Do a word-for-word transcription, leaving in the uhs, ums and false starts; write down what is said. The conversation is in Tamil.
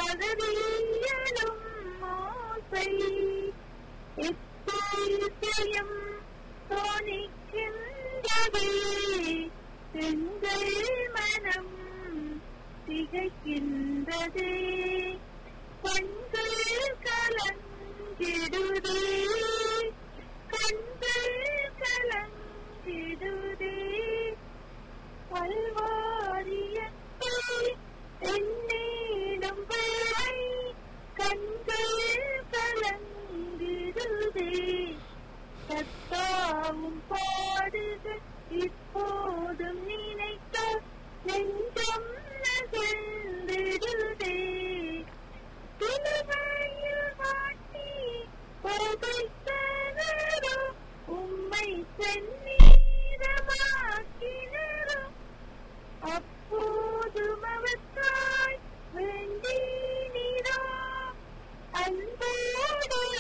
மகதியலும் மோசை எத்தேயம் தோணிக்கின்றதே எங்கள் மனம் திகைக்கின்றதே கண்கள் கலங்கிடுதே கண்கள் கலங்கிடுதே கல்வாரியத்தை என்னிடம் வரை கண்கள் கலங்கிடுதே கத்தாவும் பாடுக இப்போதும்